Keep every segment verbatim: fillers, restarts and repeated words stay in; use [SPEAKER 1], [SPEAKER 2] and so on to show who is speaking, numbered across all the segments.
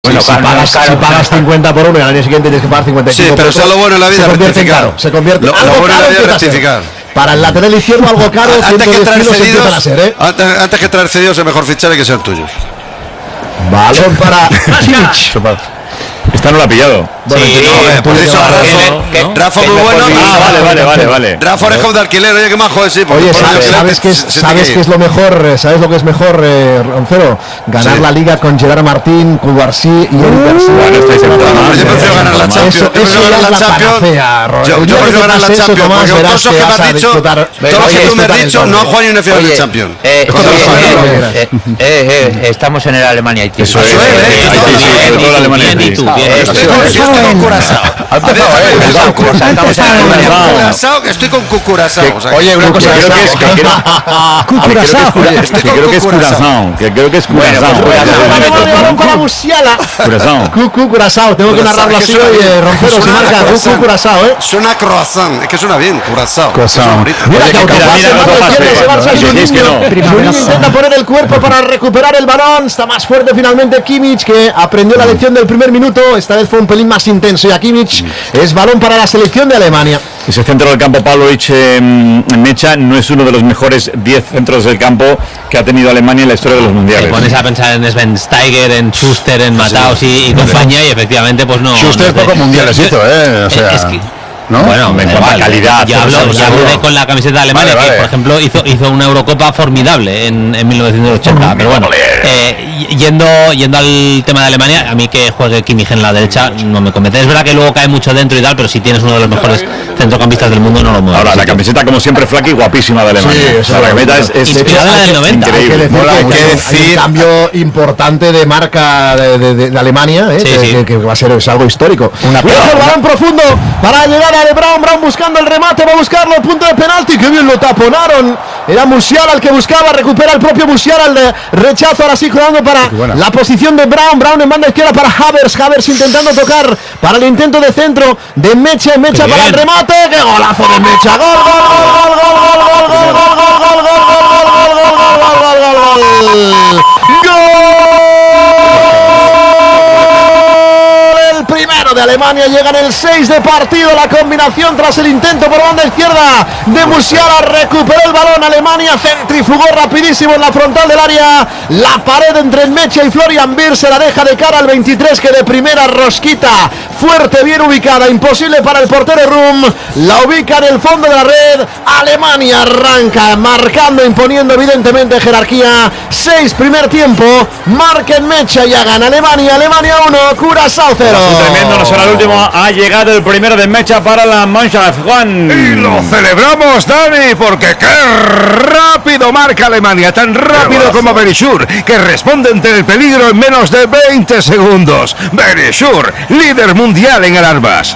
[SPEAKER 1] Bueno,
[SPEAKER 2] si, si, pagas,
[SPEAKER 1] caro,
[SPEAKER 2] si pagas cincuenta por uno y al año siguiente tienes que pagar cincuenta y cinco.
[SPEAKER 3] Sí, pero eso es lo bueno en la vida,
[SPEAKER 2] se convierte
[SPEAKER 3] rectificar.
[SPEAKER 2] en caro, se convierte
[SPEAKER 3] lo,
[SPEAKER 2] algo
[SPEAKER 3] lo bueno en la vida es rectificar.
[SPEAKER 2] Para el lateral izquierdo algo caro,
[SPEAKER 3] antes que traer cedidos,
[SPEAKER 2] a ser, ¿eh?
[SPEAKER 3] antes, antes que traer cedidos es mejor fichar y que sean tuyos.
[SPEAKER 2] Balón para Kimmich.
[SPEAKER 1] Esta no la ha pillado.
[SPEAKER 3] Bueno, sí, no, eh, por eso Rafa, ¿no? Rafa muy bueno.
[SPEAKER 1] Ah, vale, vale, vale, vale.
[SPEAKER 3] Rafa Orejo de alquiler, oye, qué majo es, sí.
[SPEAKER 2] Oye, ¿sabes, ¿sabes qué es, sabes qué es lo mejor? ¿Sabes lo que es mejor, eh, Roncero? Ganar sí. la Liga con Gerard Martín, Cubarsí y Eric García.
[SPEAKER 1] Bueno, estáis en
[SPEAKER 3] no, yo prefiero ganar la Champions. Yo prefiero ganar la Champions. Yo prefiero ganar la Champions. Porque todos los que me has dicho, todos los que tú me has dicho, no han jugado ni una final de Champions.
[SPEAKER 4] Estamos en el Alemania Haití.
[SPEAKER 3] Eso es, Estoy con Curazao. Estamos en Curazao, que estoy con Curazao.
[SPEAKER 1] Oye, una cosa, creo que es Curazao. Creo que es Curazao. Que creo que es Curazao.
[SPEAKER 2] Balón para Musiala.
[SPEAKER 1] Curazao.
[SPEAKER 2] Cucu Curazao. Tengo que narrarlo así hoy, Roncero. Se marca Cucu Curazao, ¿eh?
[SPEAKER 3] Suena croissant. Es que suena bien, Curazao.
[SPEAKER 1] Curazao.
[SPEAKER 2] Mira que Juninho intenta poner el cuerpo para recuperar el balón. Está más fuerte finalmente Kimmich, que aprendió la lección del primer minuto. Esta vez fue un pelín más intenso. Y a Kimmich es balón para la selección de Alemania.
[SPEAKER 1] Ese centro del campo, Pavlovic, eh, Mecha, no es uno de los mejores diez centros del campo que ha tenido Alemania en la historia de los mundiales.
[SPEAKER 4] Te pones a pensar en Sven Steiger, en Schuster, en Mataus sí, y, y compañía, y efectivamente pues no.
[SPEAKER 1] Schuster
[SPEAKER 4] no
[SPEAKER 1] pocos mundiales hizo, ¿eh? O sea,
[SPEAKER 4] es que,
[SPEAKER 1] ¿no?
[SPEAKER 4] Bueno,
[SPEAKER 1] en cuanto a calidad.
[SPEAKER 4] Ya hablo, ya hablé con la camiseta de Alemania, vale, vale. que por ejemplo hizo, hizo una Eurocopa formidable en, en mil novecientos ochenta. Pero bueno, eh, yendo, yendo al tema de Alemania, a mí que juegue Kimmich en la derecha no me convence. Es verdad que luego cae mucho dentro y tal, pero si tienes uno de los mejores centrocampistas del mundo no lo mueves.
[SPEAKER 1] Ahora, la camiseta como siempre flaky, guapísima de Alemania. Sí, o sea, la camiseta es, es
[SPEAKER 4] inspirada en el noventa.
[SPEAKER 1] Increíble.
[SPEAKER 2] Hay que decir, hay que decir hay un cambio importante de marca de, de, de, de Alemania, ¿eh? sí, que, sí. Que, que va a ser es algo histórico. Una Cuidado, el balón profundo para llegar a de Brown. Brown buscando el remate, va a buscarlo, punto de penalti, que bien lo taponaron. Era Musiala el que buscaba, recupera el propio Musiala, el de rechazo, ahora sí jugando para la posición de Brown. Brown en banda izquierda para Havertz. Havertz intentando tocar para el intento de centro de Mecha. Mecha para el remate. ¡Qué golazo de Mecha! ¡Gol, gol, gol, gol, gol, gol, gol, gol, gol, gol, gol, gol, gol, gol, gol, gol, el primero de Alemania, llega en el seis de partido. La combinación tras el intento por banda izquierda de Musiala, recuperó el balón Alemania, centrifugó rapidísimo en la frontal del área, la pared entre Mecha y Florian Wirtz, se la deja de cara al veintitrés, que de primera rosquita fuerte, bien ubicada, imposible para el portero Rum, la ubica en el fondo de la red. Alemania arranca marcando, imponiendo evidentemente jerarquía. seis primer tiempo, marca en Mecha, ya gana Alemania. Alemania uno, Curazao cero.
[SPEAKER 1] Tremendo, no será el último. Ha llegado el primero de Mecha para la Mannschaft, Juan.
[SPEAKER 5] Y lo celebramos, Dani, porque qué rápido marca Alemania, tan rápido como Verisur, que responde ante el peligro en menos de veinte segundos. Verisur, líder mundial en alarmas.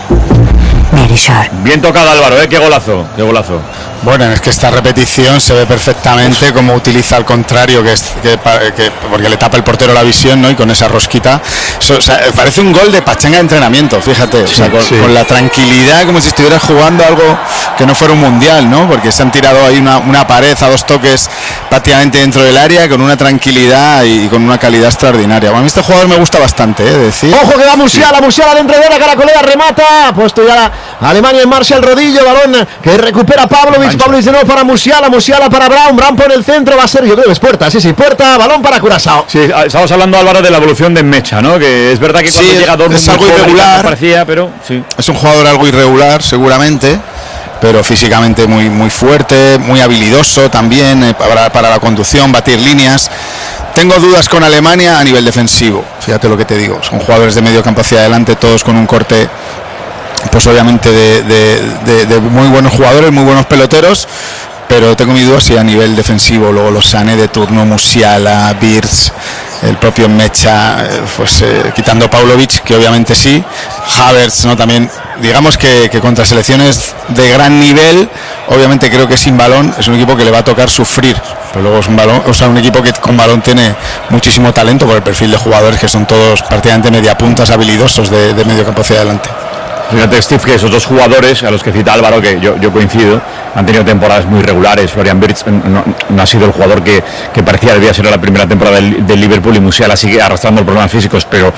[SPEAKER 1] Bien tocado, Álvaro, ¿eh? Qué golazo, qué golazo.
[SPEAKER 6] Bueno, es que esta repetición se ve perfectamente cómo utiliza al contrario, que, es, que, que porque le tapa el portero la visión, ¿no? Y con esa rosquita, so, o sea, parece un gol de pachanga de entrenamiento, fíjate, sí, o sea, con, sí. con la tranquilidad, como si estuvieras jugando algo que no fuera un mundial, ¿no? Porque se han tirado ahí una, una pared a dos toques prácticamente dentro del área, con una tranquilidad y, y con una calidad extraordinaria. Bueno, a mí este jugador me gusta bastante, ¿eh? Decir.
[SPEAKER 2] Ojo que va Musiala, sí. Musiala dentro de la caracolera, remata, puesto ya la Alemania en marcha, el rodillo, balón que recupera Pavlovic. Pavlovic de nuevo para Musiala, Musiala para Brown, Brown por el centro, va a ser, yo creo que es puerta, sí, sí, puerta, balón para Curazao.
[SPEAKER 1] Sí, estamos hablando, Álvaro, de la evolución de Mecha, ¿no? Que es verdad que cuando
[SPEAKER 6] sí,
[SPEAKER 1] llega Dortmund
[SPEAKER 6] es algo irregular,
[SPEAKER 1] parecía, pero sí.
[SPEAKER 6] Es un jugador algo irregular, seguramente, pero físicamente muy, muy fuerte, muy habilidoso también eh, para, para la conducción, batir líneas. Tengo dudas con Alemania a nivel defensivo, fíjate lo que te digo, son jugadores de medio campo hacia adelante, todos con un corte pues obviamente de, de, de, de muy buenos jugadores, muy buenos peloteros, pero tengo mi duda si a nivel defensivo, luego los Sané de turno, Musiala, Wirtz, el propio Mecha, pues eh, quitando Pavlovic, que obviamente sí, Havertz, ¿no? También, digamos que, que contra selecciones de gran nivel, obviamente creo que sin balón es un equipo que le va a tocar sufrir, pero luego es un balón, o sea, un equipo que con balón tiene muchísimo talento por el perfil de jugadores que son todos prácticamente mediapuntas habilidosos de, de medio campo hacia adelante.
[SPEAKER 1] Fíjate, Steve, que esos dos jugadores a los que cita Álvaro, que yo, yo coincido, han tenido temporadas muy regulares. Florian Wirtz no, no ha sido el jugador que, que parecía debía ser la primera temporada del, del Liverpool, y Musiala sigue arrastrando problemas físicos, pero